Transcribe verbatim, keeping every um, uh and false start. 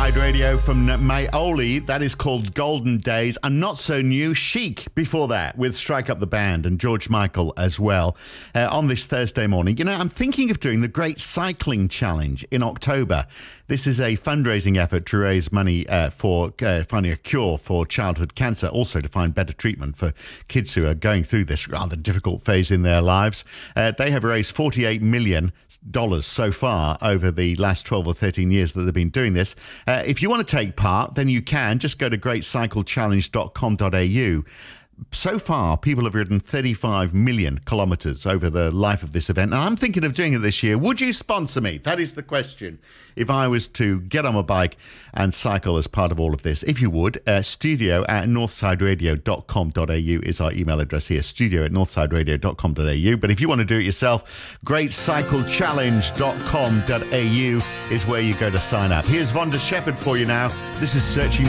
Northside Radio from Maoli. That is called Golden Days. And not so new, Chic before that with Strike Up the Band and George Michael as well uh, on this Thursday morning. You know, I'm thinking of doing the Great Cycling Challenge in October. This is a fundraising effort to raise money uh, for uh, finding a cure for childhood cancer, also to find better treatment for kids who are going through this rather difficult phase in their lives. Uh, they have raised forty-eight million dollars so far over the last twelve or thirteen years that they've been doing this. Uh, if you want to take part, then you can. Just go to great cycle challenge dot com dot a u. So far, people have ridden thirty-five million kilometres over the life of this event. And I'm thinking of doing it this year. Would you sponsor me? That is the question. If I was to get on my bike and cycle as part of all of this. If you would, uh, studio at northside radio dot com dot a u is our email address here. Studio at northside radio dot com dot a u. But if you want to do it yourself, great cycle challenge dot com dot a u is where you go to sign up. Here's Vonda Shepherd for you now. This is Searching